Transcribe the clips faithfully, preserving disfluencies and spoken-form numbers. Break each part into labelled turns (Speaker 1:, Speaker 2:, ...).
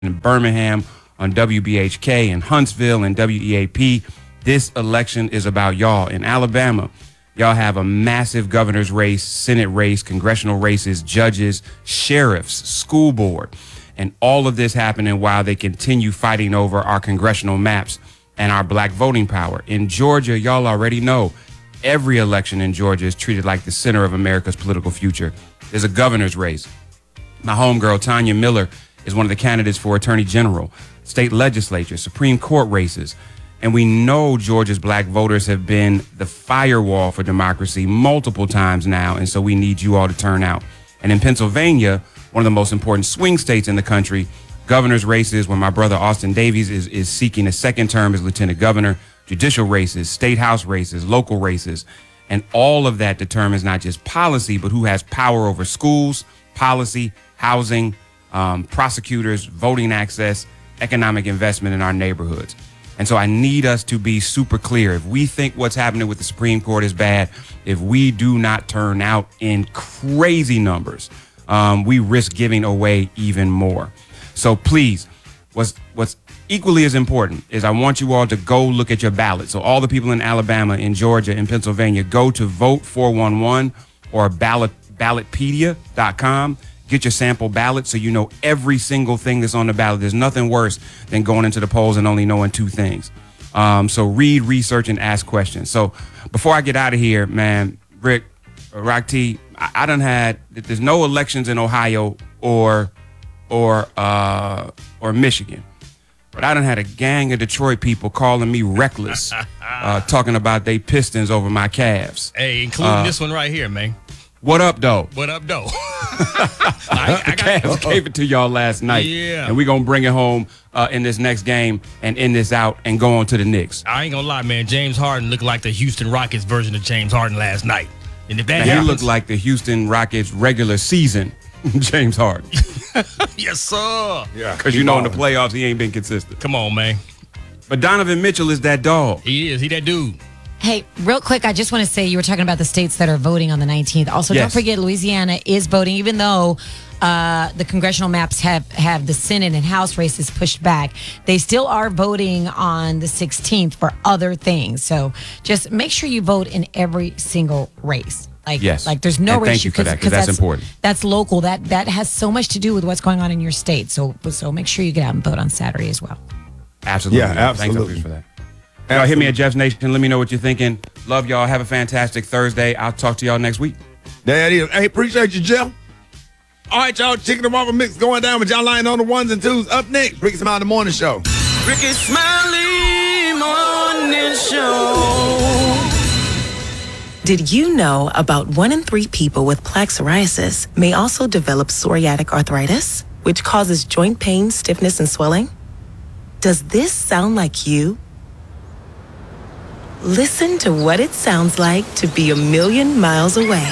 Speaker 1: in Birmingham on W B H K, in Huntsville and W E A P. This election is about y'all. In Alabama, y'all have a massive governor's race, Senate race, congressional races, judges, sheriffs, school board, and all of this happening while they continue fighting over our congressional maps and our black voting power. In Georgia, y'all already know every election in Georgia is treated like the center of America's political future. There's a governor's race. My homegirl, Tanya Miller, is one of the candidates for attorney general, state legislature, Supreme Court races. And we know Georgia's black voters have been the firewall for democracy multiple times now, and so we need you all to turn out. And in Pennsylvania, one of the most important swing states in the country, governor's races where my brother Austin Davies is, is seeking a second term as lieutenant governor, judicial races, state house races, local races. And all of that determines not just policy, but who has power over schools, policy, housing, um, prosecutors, voting access, economic investment in our neighborhoods. And so I need us to be super clear. If we think what's happening with the Supreme Court is bad, if we do not turn out in crazy numbers, um, we risk giving away even more. So please, what's what's equally as important is I want you all to go look at your ballot. So all the people in Alabama, in Georgia, in Pennsylvania, go to vote four one one or ballot ballotpedia dot com. Get your sample ballot so you know every single thing that's on the ballot. There's nothing worse than going into the polls and only knowing two things. Um, so read, research, and ask questions. So before I get out of here, man, Rick, Rock T, I, I done had, there's no elections in Ohio or or uh, or Michigan. But I done had a gang of Detroit people calling me reckless, uh, talking about they Pistons over my Cavs.
Speaker 2: Hey, including uh, this one right here, man.
Speaker 1: What up, though?
Speaker 2: What up, though?
Speaker 1: I, I got, Cavs gave it to y'all last night.
Speaker 2: Yeah.
Speaker 1: And we're going to bring it home uh, in this next game and end this out and go on to the Knicks.
Speaker 2: I ain't going to lie, man. James Harden looked like the Houston Rockets version of James Harden last night. And if that
Speaker 1: now,
Speaker 2: happens,
Speaker 1: he looked like the Houston Rockets regular season James Harden.
Speaker 2: Yes, sir.
Speaker 1: Yeah. Because you know in the playoffs, he ain't been consistent.
Speaker 2: Come on, man.
Speaker 1: But Donovan Mitchell is that dog.
Speaker 2: He is. He that dude.
Speaker 3: Hey, real quick, I just want to say you were talking about the states that are voting on the nineteenth. Also,
Speaker 1: yes.
Speaker 3: Don't forget Louisiana is voting, even though uh, the congressional maps have, have the Senate and House races pushed back. They still are voting on the sixteenth for other things. So just make sure you vote in every single race. Like,
Speaker 1: yes.
Speaker 3: like there's no
Speaker 1: and
Speaker 3: race
Speaker 1: thank you for that, because that's, that's important.
Speaker 3: That's local. That that has so much to do with what's going on in your state. So so make sure you get out and vote on Saturday as well.
Speaker 1: Absolutely.
Speaker 4: Yeah, absolutely.
Speaker 1: Thanks for that. Y'all hit me at Jeff's Nation. Let me know what you're thinking. Love y'all. Have a fantastic Thursday. I'll talk to y'all next week.
Speaker 4: That is. Hey, appreciate you, Jeff. All right, y'all. Chicken and waffle mix going down with y'all lying on the ones and twos. Up next, Ricky Smiley Morning Show.
Speaker 5: Ricky Smiley Morning Show.
Speaker 6: Did you know about one in three people with plaque psoriasis may also develop psoriatic arthritis, which causes joint pain, stiffness, and swelling? Does this sound like you? Listen to what it sounds like to be a million miles away.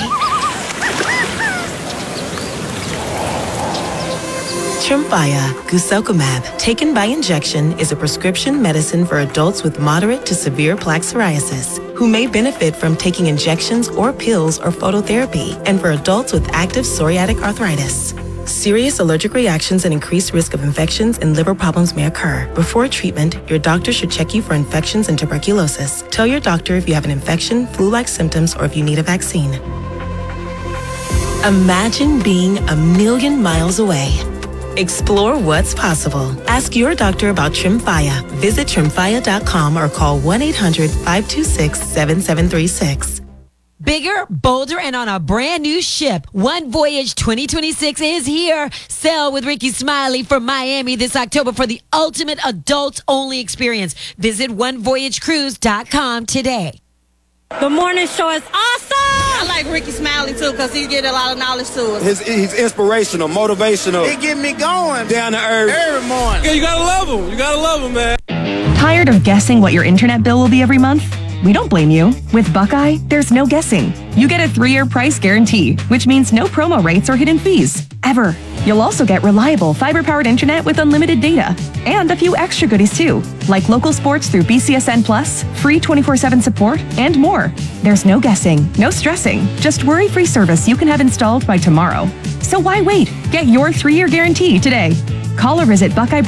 Speaker 6: Tremfya guselkumab, taken by injection, is a prescription medicine for adults with moderate to severe plaque psoriasis who may benefit from taking injections or pills or phototherapy, and for adults with active psoriatic arthritis. Serious allergic reactions and increased risk of infections and liver problems may occur. Before treatment, your doctor should check you for infections and tuberculosis. Tell your doctor if you have an infection, flu-like symptoms, or if you need a vaccine. Imagine being a million miles away. Explore what's possible. Ask your doctor about Tremfya. Visit tremfya dot com or call one eight hundred, five two six, seven seven three six.
Speaker 3: Bigger, bolder, and on a brand new ship. One Voyage twenty twenty-six is here. Sail with Ricky Smiley from Miami this October for the ultimate adults-only experience. Visit one voyage cruise dot com today.
Speaker 7: The morning show is awesome! I like Ricky Smiley, too, because he get a lot of knowledge to us.
Speaker 8: His, he's inspirational, motivational.
Speaker 7: He get me going.
Speaker 8: Down to earth.
Speaker 7: Every morning.
Speaker 8: Yeah, you gotta love him. You gotta love him, man.
Speaker 9: Tired of guessing what your internet bill will be every month? We don't blame you. With Buckeye, there's no guessing. You get a three-year price guarantee, which means no promo rates or hidden fees, ever. You'll also get reliable fiber-powered internet with unlimited data, and a few extra goodies too, like local sports through B C S N Plus, free twenty-four seven support, and more. There's no guessing, no stressing, just worry-free service you can have installed by tomorrow. So why wait? Get your three-year guarantee today. Call or visit Buckeye